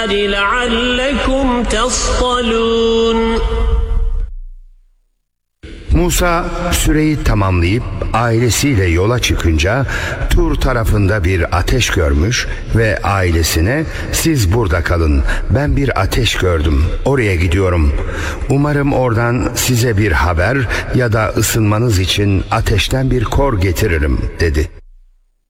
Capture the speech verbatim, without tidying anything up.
لَعَلَّكُمْ تَصْطَلُونَ. Musa süreyi tamamlayıp ailesiyle yola çıkınca Tur tarafında bir ateş görmüş ve ailesine "Siz burada kalın, ben bir ateş gördüm, oraya gidiyorum. Umarım oradan size bir haber ya da ısınmanız için ateşten bir kor getiririm" dedi.